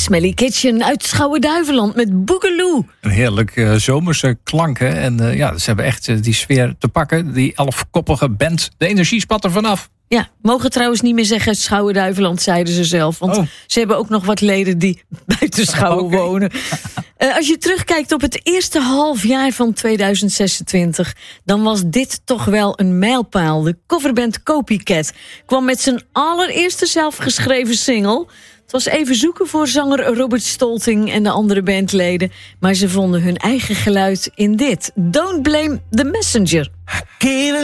Smelly Kitchen uit Schouwen-Duiveland met Boogaloo. Een heerlijk zomerse klanken. En ze hebben echt die sfeer te pakken. Die 11-koppige band. De energie spat er vanaf. Ja, mogen trouwens niet meer zeggen Schouwen-Duiveland, zeiden ze zelf. Want ze hebben ook nog wat leden die buiten Schouwen wonen. Als je terugkijkt op het eerste halfjaar van 2026... dan was dit toch wel een mijlpaal. De coverband Copycat kwam met zijn allereerste zelfgeschreven single. Het was even zoeken voor zanger Robert Stolting en de andere bandleden. Maar ze vonden hun eigen geluid in dit. Don't Blame the Messenger.